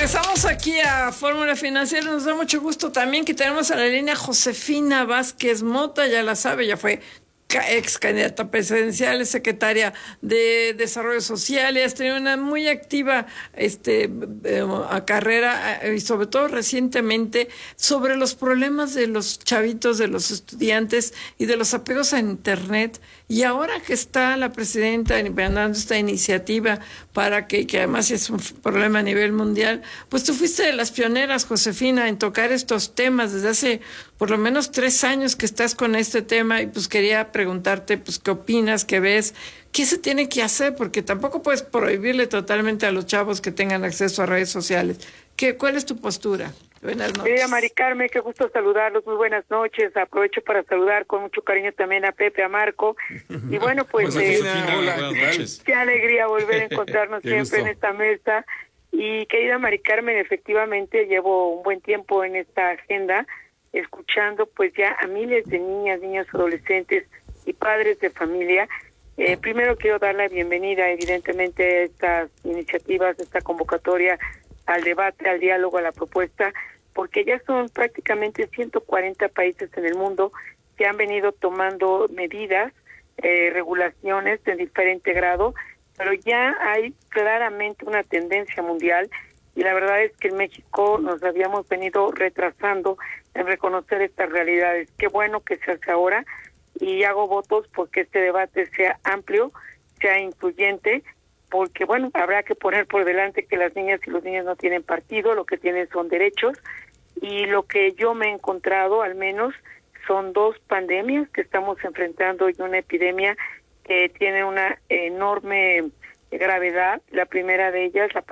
Regresamos aquí a Fórmula Financiera. Nos da mucho gusto también que tenemos a la línea Josefina Vázquez Mota, ya la sabe, ya fue ex candidata presidencial, es secretaria de Desarrollo Social y has tenido una muy activa carrera y sobre todo recientemente sobre los problemas de los chavitos, de los estudiantes y de los apegos a Internet. Y ahora que está la presidenta dando esta iniciativa para que además es un problema a nivel mundial, pues tú fuiste de las pioneras, Josefina, en tocar estos temas desde hace por lo menos 3 años que estás con este tema y pues quería preguntarte pues qué opinas, qué ves, qué se tiene que hacer, porque tampoco puedes prohibirle totalmente a los chavos que tengan acceso a redes sociales. ¿Cuál es tu postura? Buenas noches. Querida Mari Carmen, qué gusto saludarlos, muy buenas noches. Aprovecho para saludar con mucho cariño también a Pepe, a Marco. Y bueno, pues buenas noches. Qué alegría volver a encontrarnos siempre en esta mesa. Y querida Mari Carmen, efectivamente llevo un buen tiempo en esta agenda, escuchando pues ya a miles de niñas, niños, adolescentes y padres de familia. Primero quiero dar la bienvenida evidentemente a estas iniciativas, a esta convocatoria al debate, al diálogo, a la propuesta, porque ya son prácticamente 140 países en el mundo que han venido tomando medidas, regulaciones de diferente grado, pero ya hay claramente una tendencia mundial y la verdad es que en México nos habíamos venido retrasando en reconocer estas realidades. Qué bueno que se hace ahora y hago votos porque este debate sea amplio, sea incluyente, porque bueno, habrá que poner por delante que las niñas y los niños no tienen partido, lo que tienen son derechos, y lo que yo me he encontrado al menos son 2 pandemias que estamos enfrentando y una epidemia que tiene una enorme gravedad. La primera de ellas, la